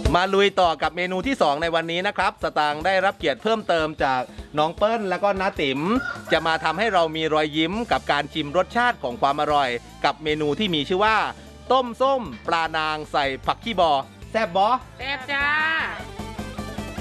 มาลุยต่อกับเมนูที่2ในวันนี้นะครับสตางค์ได้รับเกียรติเพิ่มเติมจากน้องเปิ้ลแล้วก็น้าติ๋มจะมาทำให้เรามีรอยยิ้มกับการชิมรสชาติของความอร่อยกับเมนูที่มีชื่อว่าต้มส้มปลานางใส่ผักขี้บอแซ่บบอแซ่บจ้า